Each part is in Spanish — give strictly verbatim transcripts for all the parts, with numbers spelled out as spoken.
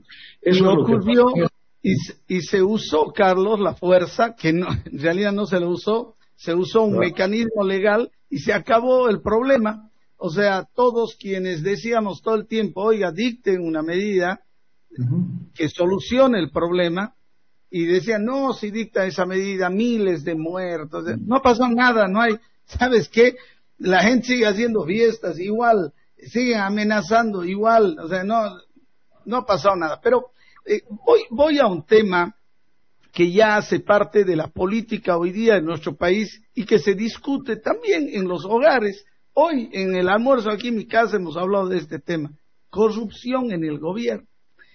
Eso y es ocurrió, lo que... y, y se usó, Carlos, la fuerza, que no, en realidad no se lo usó, se usó un ¿verdad? mecanismo legal y se acabó el problema. O sea, todos quienes decíamos todo el tiempo, oiga, dicten una medida Uh-huh. que solucione el problema, y decían, no, si dicta esa medida, miles de muertos, no pasó nada, no hay, ¿sabes qué? La gente sigue haciendo fiestas igual, siguen amenazando igual, o sea, no, no pasó nada. Pero eh, voy, voy a un tema que ya hace parte de la política hoy día en nuestro país y que se discute también en los hogares. Hoy en el almuerzo aquí en mi casa hemos hablado de este tema, corrupción en el gobierno.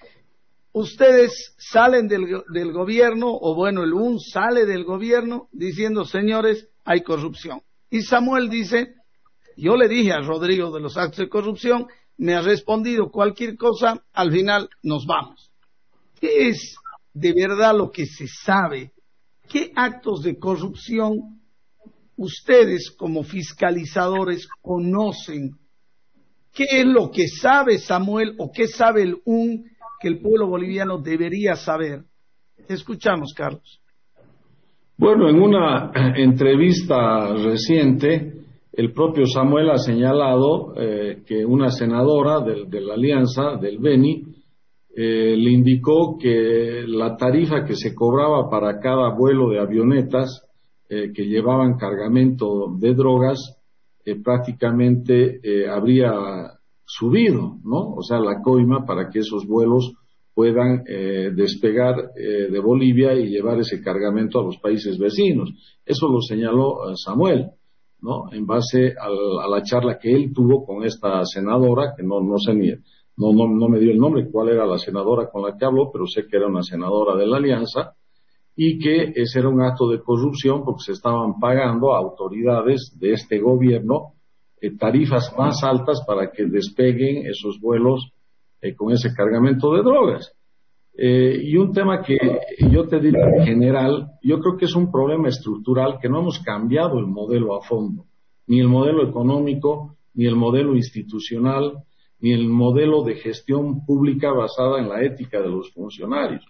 Ustedes salen del, del gobierno, o bueno, el U N sale del gobierno diciendo, señores, hay corrupción. Y Samuel dice, yo le dije a Rodrigo de los actos de corrupción, me ha respondido cualquier cosa, al final nos vamos. ¿Qué es de verdad lo que se sabe? ¿Qué actos de corrupción ustedes como fiscalizadores conocen? ¿Qué es lo que sabe Samuel o qué sabe el U N que el pueblo boliviano debería saber? Te escuchamos, Carlos. Bueno, en una entrevista reciente, el propio Samuel ha señalado eh, que una senadora de, de la Alianza, del Beni, eh, le indicó que la tarifa que se cobraba para cada vuelo de avionetas eh, que llevaban cargamento de drogas eh, prácticamente eh, habría subido, ¿no? O sea, la coima para que esos vuelos puedan eh, despegar eh, de Bolivia y llevar ese cargamento a los países vecinos. Eso lo señaló eh, Samuel, ¿no? En base al, a la charla que él tuvo con esta senadora, que no, no sé ni, no, no, no me dio el nombre, cuál era la senadora con la que habló, pero sé que era una senadora de la Alianza, y que ese era un acto de corrupción porque se estaban pagando a autoridades de este gobierno eh, tarifas más altas para que despeguen esos vuelos eh, con ese cargamento de drogas. Eh, y un tema que yo te diría en general, yo creo que es un problema estructural, que no hemos cambiado el modelo a fondo, ni el modelo económico, ni el modelo institucional, ni el modelo de gestión pública basada en la ética de los funcionarios.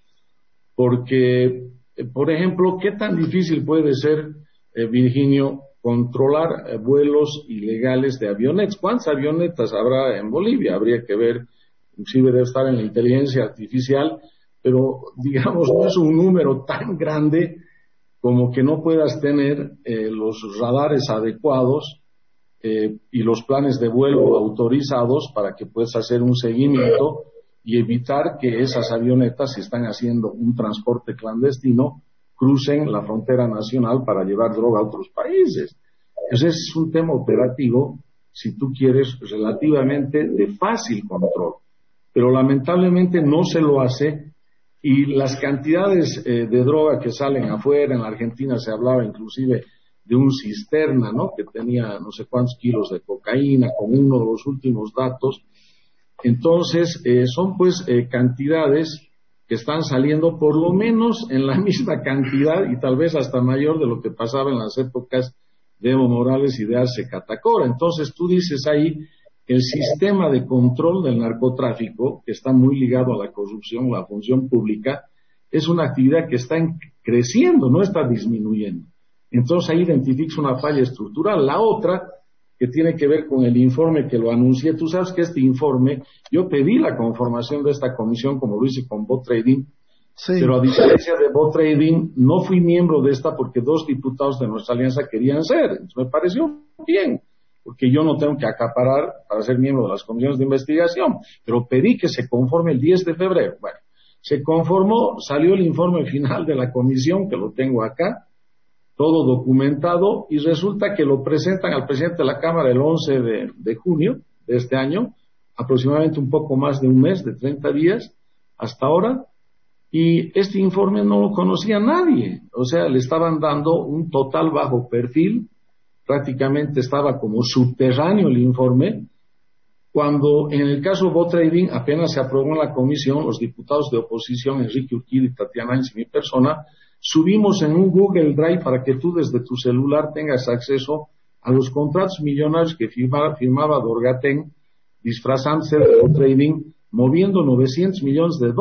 Porque, eh, por ejemplo, ¿qué tan difícil puede ser, eh, Virginio, controlar eh, vuelos ilegales de avionetas? ¿Cuántas avionetas habrá en Bolivia? Habría que ver, inclusive debe estar en la inteligencia artificial, pero digamos no es un número tan grande como que no puedas tener eh, los radares adecuados eh, y los planes de vuelo autorizados para que puedas hacer un seguimiento y evitar que esas avionetas, si están haciendo un transporte clandestino, crucen la frontera nacional para llevar droga a otros países. Ese es un tema operativo, si tú quieres, relativamente de fácil control, pero lamentablemente no se lo hace. Y las cantidades eh, de droga que salen afuera, en la Argentina se hablaba inclusive de un cisterna, ¿no?, que tenía no sé cuántos kilos de cocaína, con uno de los últimos datos. Entonces, eh, son pues eh, cantidades que están saliendo por lo menos en la misma cantidad y tal vez hasta mayor de lo que pasaba en las épocas de Evo Morales y de Arce Catacora. Entonces, tú dices ahí, el sistema de control del narcotráfico, que está muy ligado a la corrupción, la función pública, es una actividad que está creciendo, no está disminuyendo. Entonces ahí identificas una falla estructural. La otra, que tiene que ver con el informe que lo anuncié, tú sabes que este informe, yo pedí la conformación de esta comisión como lo hice con Bot Trading, sí. Pero a diferencia de Bot Trading, no fui miembro de esta porque dos diputados de nuestra alianza querían ser. Entonces me pareció bien, porque yo no tengo que acaparar para ser miembro de las comisiones de investigación, pero pedí que se conforme el diez de febrero. Bueno, se conformó, salió el informe final de la comisión, que lo tengo acá, todo documentado, y resulta que lo presentan al presidente de la Cámara el once de junio de este año, aproximadamente un poco más de un mes, de treinta días, hasta ahora, y este informe no lo conocía nadie. O sea, le estaban dando un total bajo perfil, prácticamente estaba como subterráneo el informe, cuando en el caso Bot Trading apenas se aprobó en la comisión, los diputados de oposición, Enrique Urquidi, Tatiana Áñez y mi persona, subimos en un Google Drive para que tú desde tu celular tengas acceso a los contratos millonarios que firmaba, firmaba Dorgaten, disfrazándose de Bot Trading, moviendo novecientos millones de dólares.